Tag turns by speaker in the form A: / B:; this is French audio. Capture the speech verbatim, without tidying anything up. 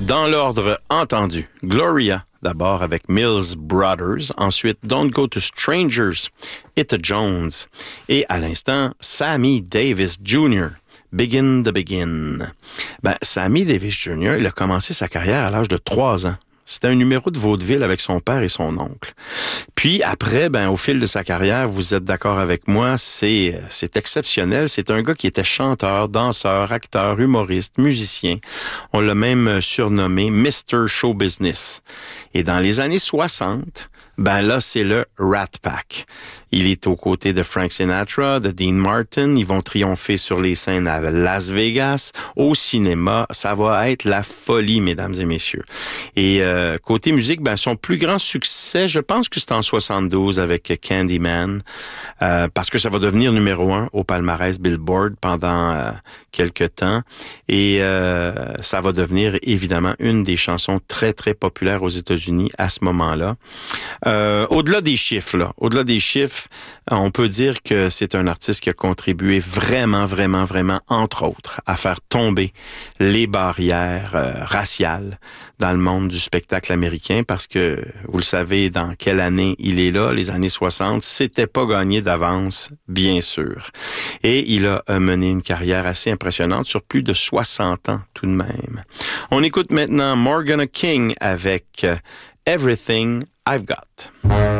A: Dans l'ordre entendu, Gloria, d'abord avec Mills Brothers, ensuite Don't Go to Strangers, Etta Jones, et à l'instant, Sammy Davis junior, Begin the Begin. Ben, Sammy Davis junior, il a commencé sa carrière à l'âge de trois ans. C'était un numéro de vaudeville avec son père et son oncle. Puis après, ben au fil de sa carrière, vous êtes d'accord avec moi, c'est c'est exceptionnel. C'est un gars qui était chanteur, danseur, acteur, humoriste, musicien. On l'a même surnommé mister Show Business. Et dans les années soixante, ben là, c'est le Rat Pack. Il est aux côtés de Frank Sinatra, de Dean Martin. Ils vont triompher sur les scènes à Las Vegas, au cinéma. Ça va être la folie, mesdames et messieurs. Et euh, côté musique, ben son plus grand succès, je pense que c'est en soixante-douze avec Candyman, euh, parce que ça va devenir numéro un au palmarès Billboard pendant euh, quelques temps. Et euh, ça va devenir évidemment une des chansons très, très populaires aux États-Unis à ce moment-là. Euh, au-delà des chiffres, là, au-delà des chiffres, on peut dire que c'est un artiste qui a contribué vraiment, vraiment, vraiment, entre autres, à faire tomber les barrières euh, raciales dans le monde du spectacle américain, parce que, vous le savez, dans quelle année il est là, les années soixante, c'était pas gagné d'avance, bien sûr. Et il a mené une carrière assez impressionnante sur plus de soixante ans tout de même. On écoute maintenant Morgana King avec Everything I've Got.